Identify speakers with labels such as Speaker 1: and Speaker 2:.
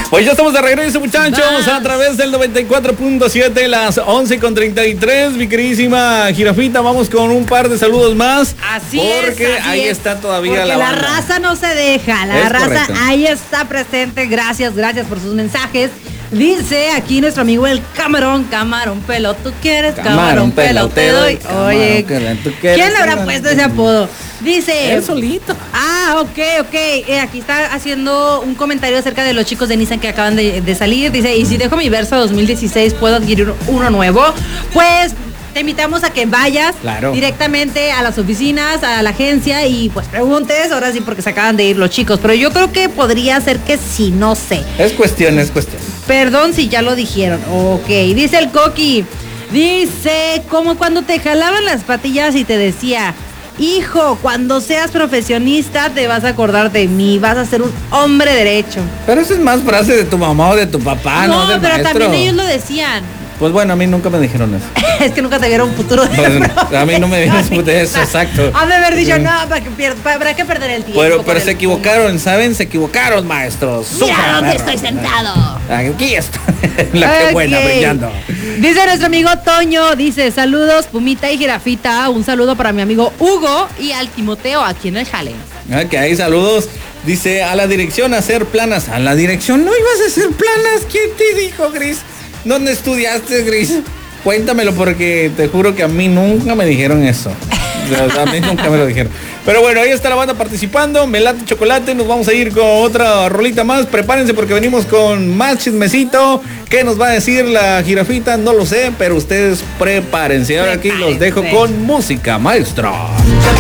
Speaker 1: Pues ya estamos de regreso, muchachos, a través del 94.7, las 11:33. Mi queridísima Jirafita, vamos con un par de saludos más.
Speaker 2: Así
Speaker 1: porque
Speaker 2: es,
Speaker 1: ahí está todavía
Speaker 2: porque
Speaker 1: la banda.
Speaker 2: La raza no se deja, la raza
Speaker 1: correcto.
Speaker 2: ahí está presente. Gracias por sus mensajes. Dice aquí nuestro amigo el Camarón pelo, ¿tú quieres? Camarón pelo, te doy. Oye, ¿quién le habrá puesto ese apodo? Dice...
Speaker 1: Él solito.
Speaker 2: Ah, ok. Aquí está haciendo un comentario acerca de los chicos de Nissan que acaban de salir. Dice, y si dejo mi Versa 2016, ¿puedo adquirir uno nuevo? Pues... te invitamos a que vayas directamente a las oficinas, a la agencia y pues preguntes, ahora sí porque se acaban de ir los chicos, pero yo creo que podría ser que sí, no sé.
Speaker 1: Es cuestión.
Speaker 2: Perdón si ya lo dijeron. Ok, dice el Coqui, dice, como cuando te jalaban las patillas y te decía, hijo, cuando seas profesionista te vas a acordar de mí, vas a ser un hombre derecho.
Speaker 1: Pero eso es más frase de tu mamá o de tu papá, no del
Speaker 2: pero
Speaker 1: maestro.
Speaker 2: también ellos lo decían.
Speaker 1: Pues bueno, a mí nunca me dijeron eso.
Speaker 2: Es que nunca te vieron futuro de
Speaker 1: Pues, a mí no me dieron eso, exacto.
Speaker 2: Han de haber dicho, no, para que perder el tiempo.
Speaker 1: Pero se equivocaron, ¿saben? Se equivocaron, maestros.
Speaker 2: Mira dónde estoy sentado.
Speaker 1: Aquí está. La que buena, brillando.
Speaker 2: Dice nuestro amigo Toño, dice, saludos, Pumita y Jirafita. Un saludo para mi amigo Hugo y al Timoteo aquí en el Jale.
Speaker 1: Ok, saludos. Dice, a la dirección a hacer planas. ¿A la dirección no ibas a hacer planas? ¿Quién te dijo, Gris? ¿Dónde estudiaste, Gris? Cuéntamelo porque te juro que a mí nunca me dijeron eso. A mí nunca me lo dijeron. Pero bueno, ahí está la banda participando. Me late chocolate. Nos vamos a ir con otra rolita más. Prepárense porque venimos con más chismecito. ¿Qué nos va a decir la Jirafita? No lo sé, pero ustedes prepárense. Ahora aquí los dejo con música, maestro.